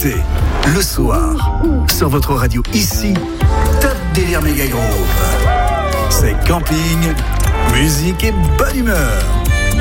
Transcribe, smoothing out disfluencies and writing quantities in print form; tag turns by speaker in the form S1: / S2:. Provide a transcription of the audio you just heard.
S1: l'écouter le soir sur votre radio ici, Top Délire Méga Groove. C'est camping, musique et bonne humeur.